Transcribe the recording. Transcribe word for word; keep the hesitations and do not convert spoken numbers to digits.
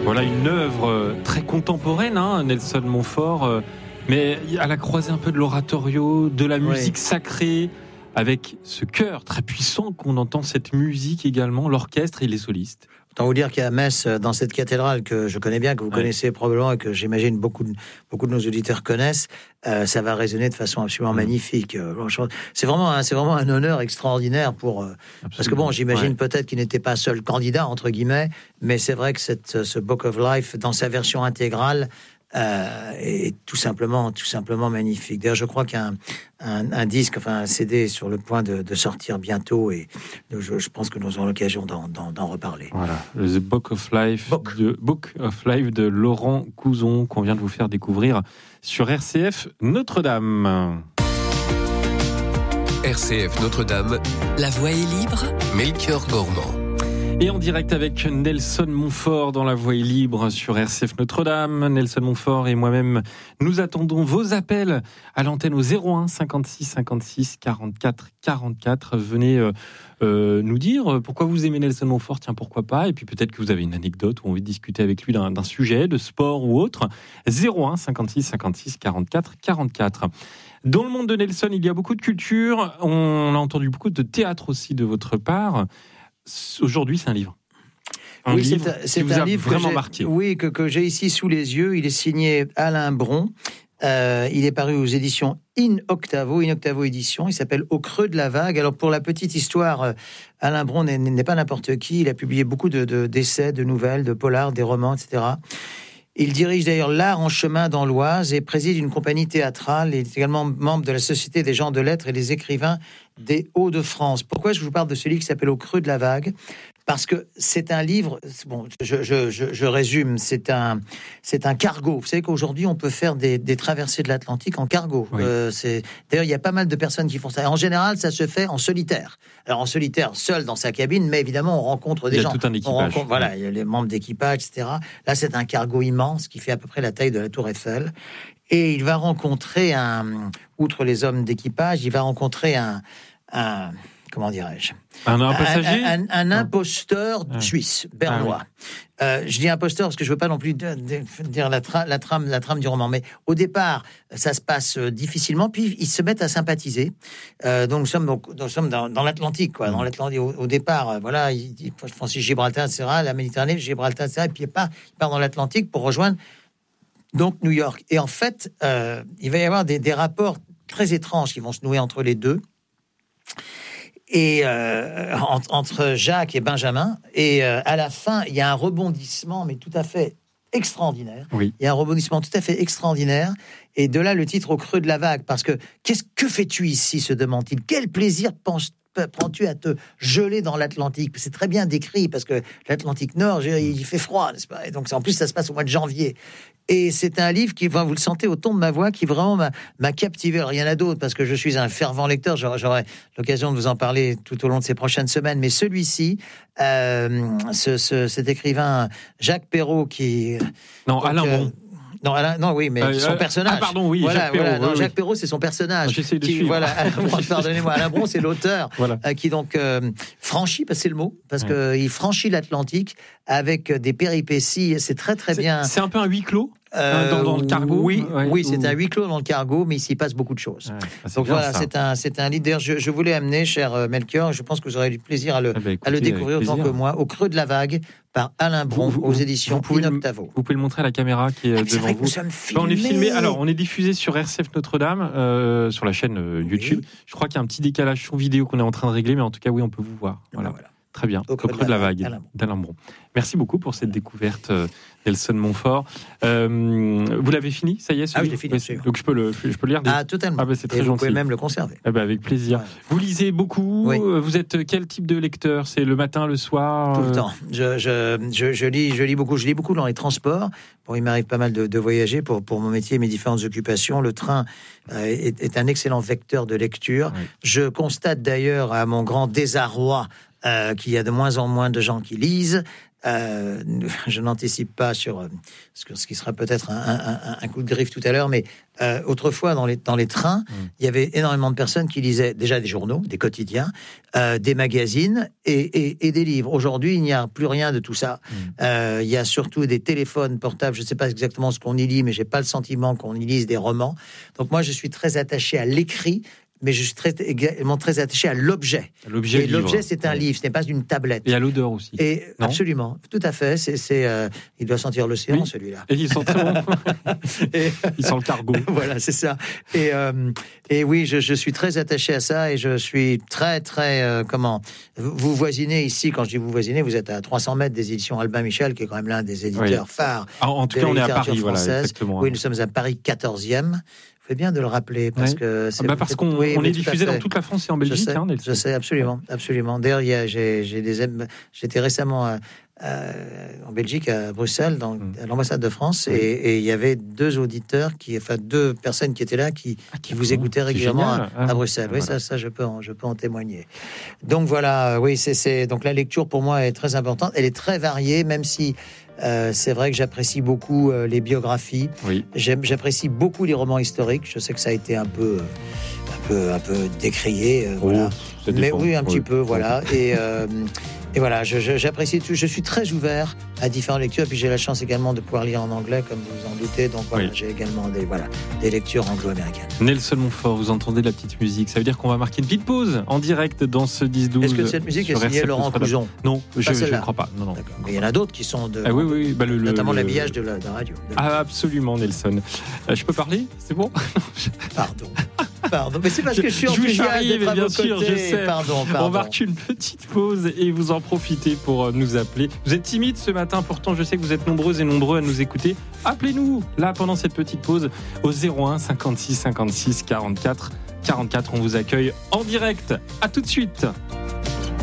Voilà une œuvre très contemporaine, hein, Nelson Montfort, mais à la croisée un peu de l'oratorio, de la musique oui. sacrée, avec ce chœur très puissant qu'on entend, cette musique également, l'orchestre et les solistes. Autant vous dire qu'à Metz, dans cette cathédrale que je connais bien, que vous ouais. connaissez probablement et que j'imagine beaucoup de, beaucoup de nos auditeurs connaissent, euh, ça va résonner de façon absolument mmh. magnifique. C'est vraiment, un, c'est vraiment un honneur extraordinaire pour... Euh, parce que bon, j'imagine ouais. peut-être qu'il n'était pas seul candidat, entre guillemets, mais c'est vrai que cette, ce Book of Life, dans sa version intégrale, Euh, est tout simplement, tout simplement magnifique. D'ailleurs, je crois qu'un un, un disque, enfin un C D, est sur le point de, de sortir bientôt, et je, je pense que nous aurons l'occasion d'en, d'en, d'en reparler. Voilà, The Book of Life, Book. De, Book of Life de Laurent Couzon, qu'on vient de vous faire découvrir sur R C F Notre-Dame. R C F Notre-Dame, la voix est libre. Melchior Gormand. Et en direct avec Nelson Montfort dans La Voix est libre sur R C F Notre-Dame. Nelson Montfort et moi-même, nous attendons vos appels à l'antenne au zéro un cinquante-six cinquante-six quarante-quatre quarante-quatre. Venez euh, euh, nous dire pourquoi vous aimez Nelson Montfort, tiens pourquoi pas, et puis peut-être que vous avez une anecdote ou envie de discuter avec lui d'un, d'un sujet, de sport ou autre. zéro un cinquante-six cinquante-six quarante-quatre quarante-quatre. Dans le monde de Nelson, il y a beaucoup de culture. On a entendu beaucoup de théâtre aussi de votre part. Aujourd'hui, c'est un livre. Un oui, livre c'est, c'est qui vous un a livre vraiment que marqué. Oui, que, que j'ai ici sous les yeux. Il est signé Alain Bron. Euh, il est paru aux éditions In Octavo, In Octavo Édition. Il s'appelle Au creux de la vague. Alors, pour la petite histoire, Alain Bron n'est, n'est pas n'importe qui. Il a publié beaucoup de, de, d'essais, de nouvelles, de polars, des romans, et cetera. Il dirige d'ailleurs l'Art en chemin dans l'Oise et préside une compagnie théâtrale. Il est également membre de la Société des gens de lettres et des écrivains des Hauts-de-France. Pourquoi je vous parle de ce livre qui s'appelle Au creux de la vague ? Parce que c'est un livre, bon, je, je, je, je résume, c'est un, c'est un cargo. Vous savez qu'aujourd'hui, on peut faire des, des traversées de l'Atlantique en cargo. Oui. Euh, c'est, d'ailleurs, il y a pas mal de personnes qui font ça. Et en général, ça se fait en solitaire. Alors, en solitaire, seul dans sa cabine, mais évidemment, on rencontre des gens. Il y a gens. Tout un équipage. On rencontre, voilà, il y a les membres d'équipage, et cetera. Là, c'est un cargo immense qui fait à peu près la taille de la Tour Eiffel. Et il va rencontrer un, outre les hommes d'équipage, il va rencontrer un, un comment dirais-je ? Un, un passager Un, un, un imposteur ah. suisse, bernois. Ah, oui. euh, je dis imposteur parce que je veux pas non plus de, de, dire la, tra, la, trame, la trame du roman. Mais au départ, ça se passe difficilement, puis ils se mettent à sympathiser. Euh, donc nous sommes, donc, nous sommes dans, dans l'Atlantique, quoi. Mmh. Dans l'Atlantique, au, au départ, euh, voilà, il, il, Francis Gibraltar, et cetera, la Méditerranée, Gibraltar, et cetera. Et puis il part, il part dans l'Atlantique pour rejoindre donc New York. Et en fait, euh, il va y avoir des, des rapports très étranges qui vont se nouer entre les deux. Et euh, entre Jacques et Benjamin, et euh, à la fin, il y a un rebondissement, mais tout à fait extraordinaire. Oui. Il y a un rebondissement tout à fait extraordinaire, et de là le titre Au creux de la vague, parce que qu'est-ce que fais-tu ici, se demande-t-il. Quel plaisir penses prends-tu à te geler dans l'Atlantique ? C'est très bien décrit, parce que l'Atlantique Nord, il fait froid, n'est-ce pas ? Et donc en plus, ça se passe au mois de janvier. Et c'est un livre qui, vous le sentez au ton de ma voix, qui vraiment m'a, m'a captivé. Alors, il y en a d'autres, parce que je suis un fervent lecteur. J'aurai, j'aurai l'occasion de vous en parler tout au long de ces prochaines semaines. Mais celui-ci, euh, ce, ce, cet écrivain Jacques Perrault, qui... Non, donc, Alain Bron. Euh, Non, Alain, non, oui, mais euh, son personnage. Ah, pardon, oui, voilà, Jacques Perrault. Voilà, non, oui, Jacques oui. Perrault, c'est son personnage. J'essaie de qui, suivre. Voilà, Alain Bron, pardonnez-moi, Alain Bron, c'est l'auteur voilà. euh, qui donc euh, franchit, parce que c'est le mot, parce ouais. que il franchit l'Atlantique avec des péripéties. C'est très très c'est, bien. C'est un peu un huis clos. Euh, dans, dans le cargo. Oui, ouais, oui, ou... c'est un huis clos dans le cargo, mais il s'y passe beaucoup de choses. Ouais, ah, donc voilà, ça. c'est un, c'est un livre. D'ailleurs, je, je voulais amener, cher Melchior, je pense que vous aurez du plaisir à le, ah bah, écoutez, à le découvrir autant que moi, Au creux de la vague, par Alain Bron, vous, vous, aux éditions In Octavo. Vous pouvez le montrer à la caméra qui est ah, devant c'est vrai vous. Que nous sommes filmés. On est filmé. Alors, on est diffusé sur R C F Notre-Dame, euh, sur la chaîne euh, YouTube. Oui. Je crois qu'il y a un petit décalage son vidéo qu'on est en train de régler, mais en tout cas, oui, on peut vous voir. Voilà. voilà. Très bien, Au creux de la vague, vague d'Alain Bron. Merci beaucoup pour cette découverte, euh, Nelson Montfort. Euh, vous l'avez fini, ça y est, Ah oui, je l'ai fini, bien sûr. Donc je peux le, je peux le lire. Ah, totalement. Ah, bah, c'est très Et vous gentil. pouvez même le conserver. Ah, bah, avec plaisir. Ouais. Vous lisez beaucoup. Oui. Vous êtes quel type de lecteur ? C'est le matin, le soir ? Tout le temps. Je, je, je, je, lis, je lis beaucoup. Je lis beaucoup dans les transports. Bon, il m'arrive pas mal de, de voyager pour, pour mon métier et mes différentes occupations. Le train euh, est, est un excellent vecteur de lecture. Oui. Je constate d'ailleurs, à mon grand désarroi, Euh, qu'il y a de moins en moins de gens qui lisent. Euh, je n'anticipe pas sur euh, ce, que, ce qui sera peut-être un, un, un coup de griffe tout à l'heure, mais euh, autrefois, dans les, dans les trains, mmh. il y avait énormément de personnes qui lisaient déjà des journaux, des quotidiens, euh, des magazines et, et, et des livres. Aujourd'hui, il n'y a plus rien de tout ça. Mmh. Euh, il y a surtout des téléphones portables. Je ne sais pas exactement ce qu'on y lit, mais je n'ai pas le sentiment qu'on y lise des romans. Donc moi, je suis très attaché à l'écrit, mais je suis très, également très attaché à l'objet. L'objet, et l'objet, c'est un ouais. livre, ce n'est pas une tablette. Et à l'odeur aussi. Et non absolument, tout à fait. C'est, c'est, euh, il doit sentir l'océan, oui. celui-là. Et il sent très bon. et, il sent le cargo. Voilà, c'est ça. Et, euh, et oui, je, je suis très attaché à ça et je suis très, très... Euh, comment vous voisinez ici, quand je dis vous voisinez, vous êtes à trois cents mètres des éditions Albin Michel, qui est quand même l'un des éditeurs oui. phares. Ah, en tout cas, on est à Paris, voilà, exactement. Oui, nous sommes à Paris quatorzième. C'est bien de le rappeler parce oui. que c'est bah parce qu'on oui, on est diffusé dans toute la France et en Belgique. Je sais, hein, je sais absolument, absolument. D'ailleurs, il y a, j'ai, j'ai des, j'étais récemment à, à, en Belgique, à Bruxelles, dans, mm. à l'ambassade de France, oui. et, et il y avait deux auditeurs, qui, enfin deux personnes qui étaient là, qui, ah, qui vous écoutaient régulièrement à, à Bruxelles. Ah, oui, voilà. ça, ça, je peux, en, je peux en témoigner. Donc voilà, oui, c'est, c'est donc la lecture pour moi est très importante. Elle est très variée, même si. Euh, c'est vrai que j'apprécie beaucoup euh, les biographies. Oui. J'aime, j'apprécie beaucoup les romans historiques. Je sais que ça a été un peu, un peu, un peu décrié, euh, oh, voilà. Mais oui, un oui. petit peu, voilà. Et, euh, et voilà, je, je, j'apprécie tout. Je suis très ouvert à différentes lectures. Et puis j'ai la chance également de pouvoir lire en anglais, comme vous vous en doutez. Donc voilà, oui. j'ai également des, voilà, des lectures anglo-américaines. Nelson Montfort, vous entendez la petite musique. Ça veut dire qu'on va marquer une petite pause en direct dans ce dix douze. Est-ce que cette musique est signée Laurent Couson? Non, je ne crois pas. Non, non. Mais il y en a d'autres qui sont de. Ah, oui, oui, bah, le, notamment le, l'habillage de la, de la radio. De la... Ah, absolument, Nelson. Euh, je peux parler? C'est bon? Pardon. Pardon, mais c'est parce que je suis enthousiaste d'être à vos sûr, côtés. Je sais. Pardon, pardon. On marque une petite pause et vous en profitez pour nous appeler. Vous êtes timide ce matin, pourtant je sais que vous êtes nombreux et nombreux à nous écouter. Appelez-nous là pendant cette petite pause au zéro un cinquante-six cinquante-six quarante-quatre quarante-quatre. On vous accueille en direct. À tout de suite.